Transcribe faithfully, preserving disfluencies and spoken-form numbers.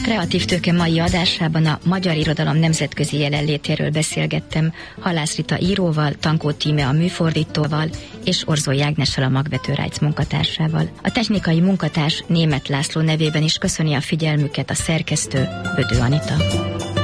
Kreatív Tőke mai adásában a magyar irodalom nemzetközi jelenlétéről beszélgettem Halász Rita íróval, Tankó Tíme a műfordítóval és Orzói Ágnessel a Magvető Rájc munkatársával. A technikai munkatárs Németh László nevében is köszöni a figyelmüket a szerkesztő, Bödő Anita.